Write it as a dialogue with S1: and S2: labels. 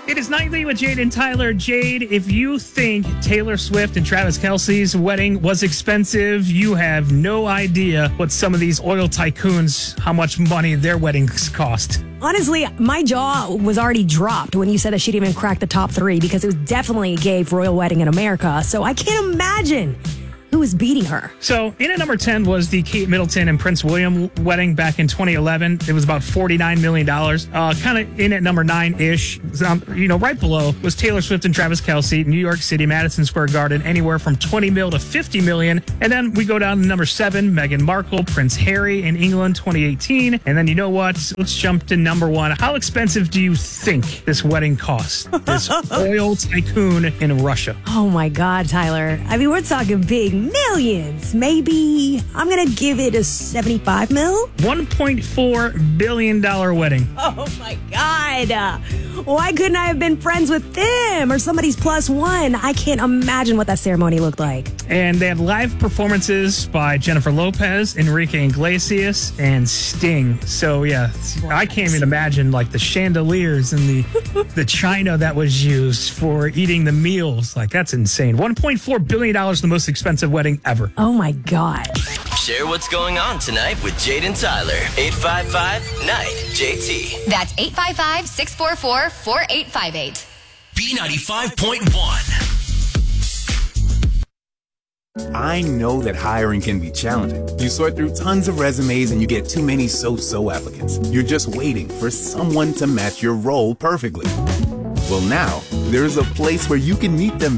S1: It is Nightly with Jade and Tyler. Jade, if you think Taylor Swift and Travis Kelce's wedding was expensive, you have no idea what some of these oil tycoons, how much money their weddings cost.
S2: Honestly, my jaw was already dropped when you said that she didn't even crack the top 3 because it was definitely a gay royal wedding in America. So I can't imagine who was beating her.
S1: So in at number 10 was the Kate Middleton and Prince William wedding back in 2011. It was about $49 million. Kind of in at number 9-ish. Right below was Taylor Swift and Travis Kelce, New York City, Madison Square Garden, anywhere from 20 mil to 50 million. And then we go down to number 7, Meghan Markle, Prince Harry in England, 2018. And then you know what? Let's jump to number 1. How expensive do you think this wedding cost? This oil tycoon in Russia.
S2: Oh my God, Tyler. I mean, we're talking big millions. Maybe I'm going to give it a 75 mil.
S1: $1.4 billion wedding.
S2: Oh my God. Why couldn't I have been friends with them or somebody's plus one? I can't imagine what that ceremony looked like.
S1: And they had live performances by Jennifer Lopez, Enrique Iglesias, and Sting. So yeah, I can't even imagine like the chandeliers and the china that was used for eating the meals. Like that's insane. $1.4 billion, the most expensive wedding ever.
S2: Oh my God.
S3: Share what's going on tonight with Jade and Tyler. 855-NIGHT-JT.
S4: That's 855-644-4858.
S5: B95.1.
S6: I know that hiring can be challenging. You sort through tons of resumes and you get too many so-so applicants. You're just waiting for someone to match your role perfectly. Well, now, there's a place where you can meet them